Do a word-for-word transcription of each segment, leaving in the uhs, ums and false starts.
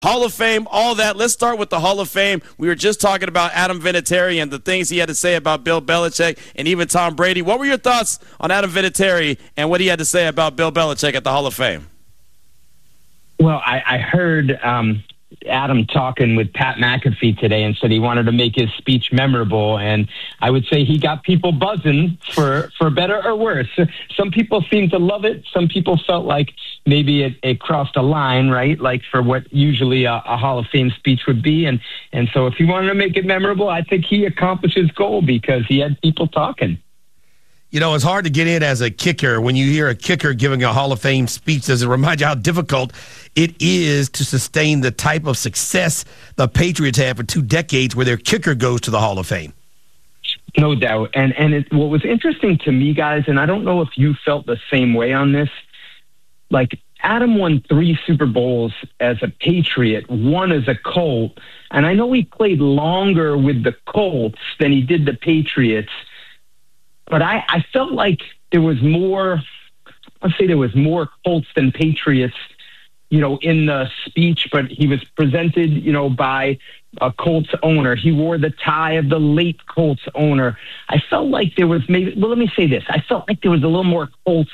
Hall of Fame, all that. Let's start with the Hall of Fame. We were just talking about Adam Vinatieri and the things he had to say about Bill Belichick and even Tom Brady. What were your thoughts on Adam Vinatieri and what he had to say about Bill Belichick at the Hall of Fame? Well, I, I heard um, Adam talking with Pat McAfee today and said he wanted to make his speech memorable. And I would say he got people buzzing for, for better or worse. Some people seemed to love it. Some people felt like maybe it, it crossed a line, right? Like for what usually a, a Hall of Fame speech would be. And, and so if he wanted to make it memorable, I think he accomplished his goal because he had people talking. You know, it's hard to get in as a kicker. When you hear a kicker giving a Hall of Fame speech, does it remind you how difficult it is to sustain the type of success the Patriots have for two decades where their kicker goes to the Hall of Fame? No doubt. And and it, what was interesting to me, guys, and I don't know if you felt the same way on this, like Adam won three Super Bowls as a Patriot, one as a Colt. And I know he played longer with the Colts than he did the Patriots. But I, I felt like there was more, I'd say there was more Colts than Patriots, you know, in the speech, but he was presented, you know, by a Colts owner. He wore the tie of the late Colts owner. I felt like there was maybe, well, let me say this. I felt like there was a little more Colts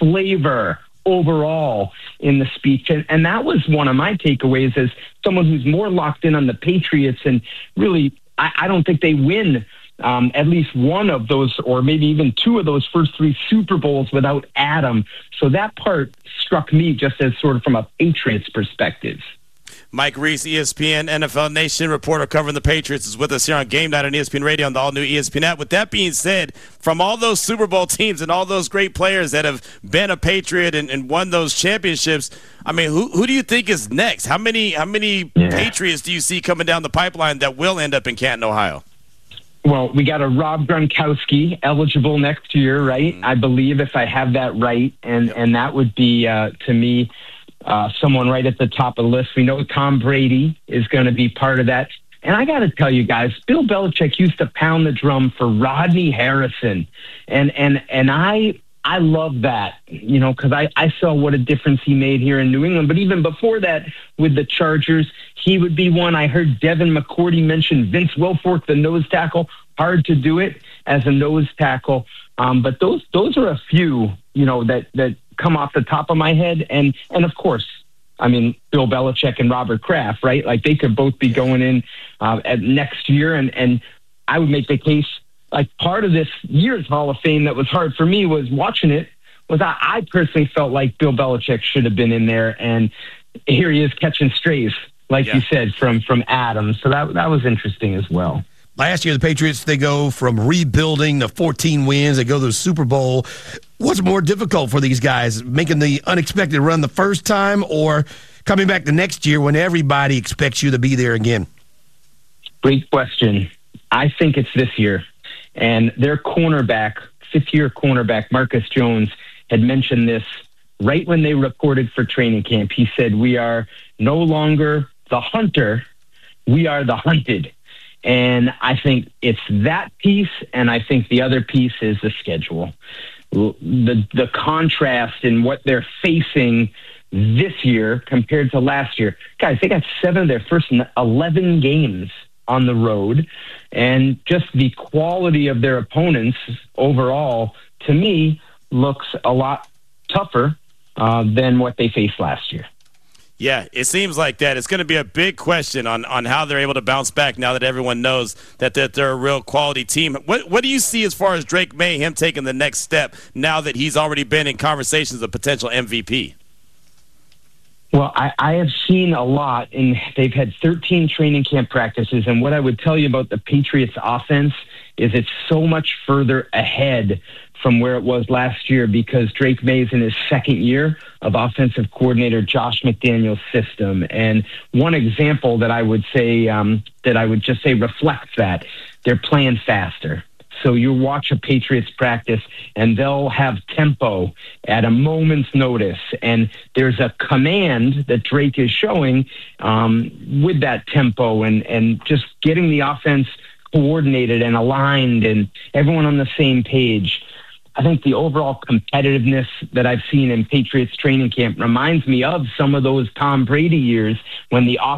flavor overall in the speech. And, and that was one of my takeaways as someone who's more locked in on the Patriots. And really, I, I don't think they win Um, at least one of those, or maybe even two of those first three Super Bowls without Adam. So that part struck me just as sort of from a Patriots perspective. Mike Reese, E S P N N F L Nation reporter covering the Patriots, is with us here on Game Night on E S P N Radio on the all-new E S P N app. With that being said, from all those Super Bowl teams and all those great players that have been a Patriot and, and won those championships, I mean, who who do you think is next? How many how many yeah. Patriots do you see coming down the pipeline that will end up in Canton, Ohio? Well, we got a Rob Gronkowski eligible next year, right? Mm-hmm. I believe, if I have that right. And, yep. and that would be, uh, to me, uh, someone right at the top of the list. We know Tom Brady is going to be part of that. And I got to tell you guys, Bill Belichick used to pound the drum for Rodney Harrison. And and and I I love that, you know, because I, I saw what a difference he made here in New England. But even before that, with the Chargers, he would be one. I heard Devin McCourty mention Vince Wilfork, the nose tackle. Hard to do it as a nose tackle. Um, but those those are a few, you know, that, that come off the top of my head. And, and of course, I mean, Bill Belichick and Robert Kraft, right? Like they could both be going in uh, at next year. And, and I would make the case, like part of this year's Hall of Fame that was hard for me was watching it was I, I personally felt like Bill Belichick should have been in there. And here he is catching strays, like yeah. you said, from, from Adam. So that that was interesting as well. Last year, the Patriots, they go from rebuilding to fourteen wins. They go to the Super Bowl. What's more difficult for these guys, making the unexpected run the first time or coming back the next year when everybody expects you to be there again? Great question. I think it's this year. And their cornerback, fifth-year cornerback, Marcus Jones, had mentioned this right when they reported for training camp. He said, we are no longer the hunter, we are the hunted. And I think it's that piece, and I think the other piece is the schedule. The the contrast in what they're facing this year compared to last year. Guys, they got seven of their first eleven games on the road, and just the quality of their opponents overall, to me, looks a lot tougher uh, than what they faced last year. Yeah, it seems like that. It's going to be a big question on, on how they're able to bounce back now that everyone knows that, that they're a real quality team. What what do you see as far as Drake May, him taking the next step now that he's already been in conversations of potential M V P? Well, I, I have seen a lot, and they've had thirteen training camp practices, and what I would tell you about the Patriots offense is it's so much further ahead from where it was last year because Drake May's in his second year of offensive coordinator Josh McDaniels' system. And one example that I would say, um, that I would just say reflects that, they're playing faster. So you watch a Patriots practice and they'll have tempo at a moment's notice. And there's a command that Drake is showing um, with that tempo and, and just getting the offense coordinated and aligned and everyone on the same page. I think the overall competitiveness that I've seen in Patriots training camp reminds me of some of those Tom Brady years when the